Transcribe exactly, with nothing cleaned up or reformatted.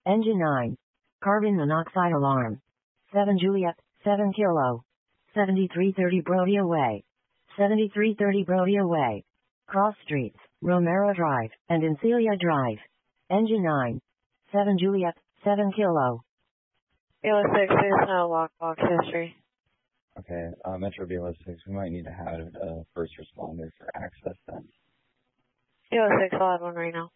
Engine nine. Carbon monoxide alarm. seven Juliet, seven Kilo. seventy-three thirty Brodia Way. seventy-three thirty Brodia Way. Cross Streets, Romero Drive, and Encilia Drive. Engine nine. seven Juliet, seven Kilo. Kilo six, there's no lockbox history. Okay, uh, Metro B L six, we might need to have a uh, first responder for access then. Kilo six, I'll have one right now.